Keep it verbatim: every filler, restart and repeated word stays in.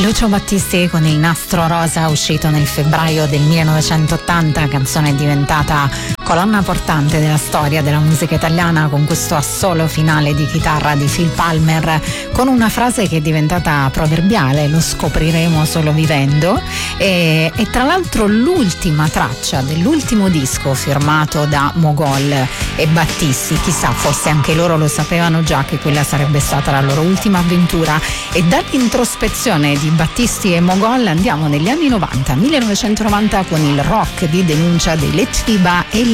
Lucio Battisti con Il nastro rosa, uscito nel febbraio del millenovecentottanta, canzone diventata colonna portante della storia della musica italiana, con questo assolo finale di chitarra di Phil Palmer, con una frase che è diventata proverbiale: lo scopriremo solo vivendo. E, e tra l'altro l'ultima traccia dell'ultimo disco firmato da Mogol e Battisti, chissà, forse anche loro lo sapevano già che quella sarebbe stata la loro ultima avventura. E dall'introspezione di Battisti e Mogol andiamo negli anni novanta, millenovecentonovanta, con il rock di denuncia dei Lettiba e